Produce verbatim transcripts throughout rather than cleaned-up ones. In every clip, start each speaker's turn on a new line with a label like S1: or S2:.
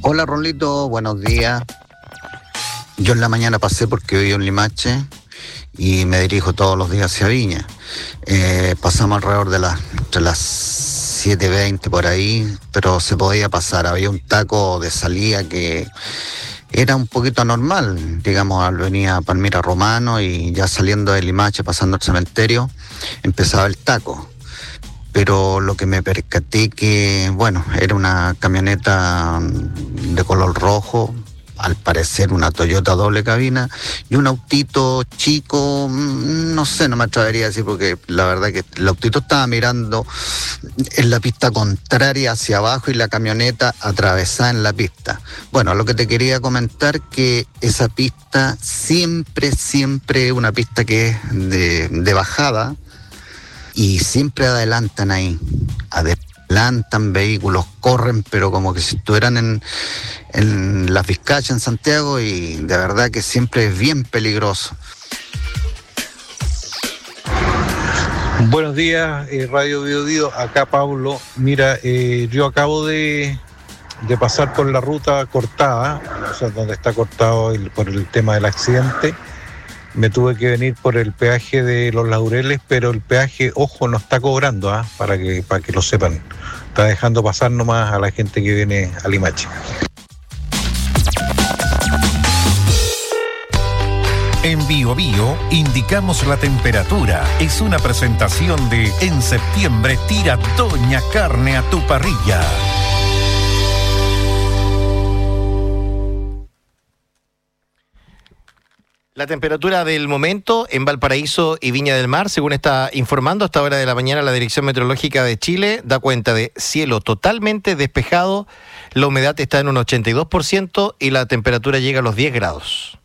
S1: Hola Rolito, buenos días. Yo en la mañana pasé porque vivo en Limache y me dirijo todos los días hacia Viña. Eh, pasamos alrededor de las, de las siete veinte por ahí, pero se podía pasar. Había un taco de salida que era un poquito anormal, digamos, venía Palmira Romano y ya saliendo de Limache, pasando el cementerio, empezaba el taco. Pero lo que me percaté que, bueno, era una camioneta de color rojo, al parecer una Toyota doble cabina, y un autito chico, no sé, no me atrevería a decir, porque la verdad que el autito estaba mirando en la pista contraria hacia abajo y la camioneta atravesada en la pista. Bueno, lo que te quería comentar que esa pista siempre, siempre es una pista que es de, de bajada, y siempre adelantan ahí, adelantan vehículos, corren, pero como que si estuvieran en, en Las Vizcachas, en Santiago, y de verdad que siempre es bien peligroso.
S2: Buenos días, eh, Radio Biobío, acá Pablo. Mira, eh, yo acabo de, de pasar por la ruta cortada, o sea, donde está cortado el, por el tema del accidente. Me tuve que venir por el peaje de Los Laureles, pero el peaje, ojo, no está cobrando, ¿ah? para que para que lo sepan. Está dejando pasar nomás a la gente que viene a Limache.
S3: En Bio Bio indicamos la temperatura. Es una presentación de En septiembre tira Doña Carne a tu parrilla.
S4: La temperatura del momento en Valparaíso y Viña del Mar, según está informando hasta hora de la mañana la Dirección Meteorológica de Chile, da cuenta de cielo totalmente despejado, la humedad está en un ochenta y dos por ciento y la temperatura llega a los diez grados.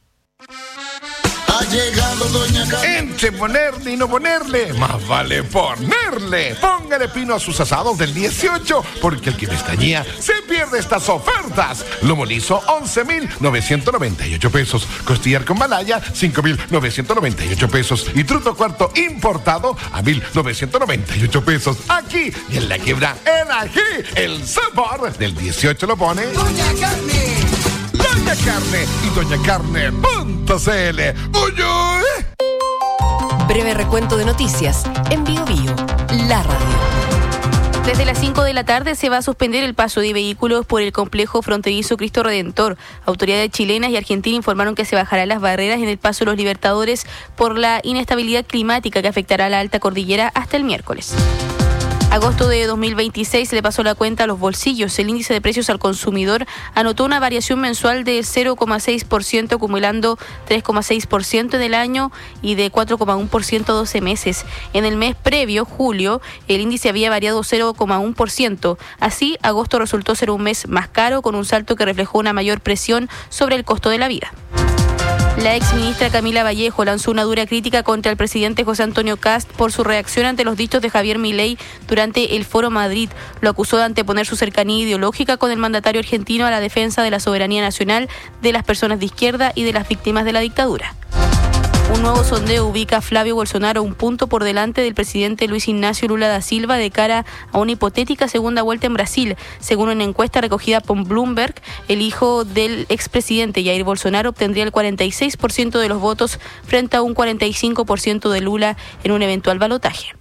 S5: Ha llegado Doña Carne.
S3: Entre ponerle y no ponerle, más vale ponerle. Póngale pino a sus asados del dieciocho, porque el que pestañea se pierde estas ofertas. Lomo liso, once mil novecientos noventa y ocho pesos. Costillar con malaya, cinco mil novecientos noventa y ocho pesos. Y truto cuarto importado a mil novecientos noventa y ocho pesos. Aquí y en la quiebra, en ají, el sabor del dieciocho lo pone
S5: Doña Carne.
S3: Doña Carne y doña carne punto c l. ¡Uy, uy!
S6: Breve recuento de noticias en Bio Bio, la radio.
S7: Desde las cinco de la tarde se va a suspender el paso de vehículos por el complejo fronterizo Cristo Redentor. Autoridades chilenas y argentinas informaron que se bajarán las barreras en el paso de los Libertadores por la inestabilidad climática que afectará a la alta cordillera hasta el miércoles. Agosto de dos mil veintiséis se le pasó la cuenta a los bolsillos. El índice de precios al consumidor anotó una variación mensual de cero coma seis por ciento, acumulando tres coma seis por ciento en el año y de cuatro coma uno por ciento a doce meses. En el mes previo, julio, el índice había variado cero coma uno por ciento. Así, agosto resultó ser un mes más caro, con un salto que reflejó una mayor presión sobre el costo de la vida. La exministra Camila Vallejo lanzó una dura crítica contra el presidente José Antonio Kast por su reacción ante los dichos de Javier Milei durante el Foro Madrid. Lo acusó de anteponer su cercanía ideológica con el mandatario argentino a la defensa de la soberanía nacional, de las personas de izquierda y de las víctimas de la dictadura. Un nuevo sondeo ubica a Flavio Bolsonaro un punto por delante del presidente Luis Ignacio Lula da Silva de cara a una hipotética segunda vuelta en Brasil. Según una encuesta recogida por Bloomberg, el hijo del expresidente Jair Bolsonaro obtendría el cuarenta y seis por ciento de los votos frente a un cuarenta y cinco por ciento de Lula en un eventual balotaje.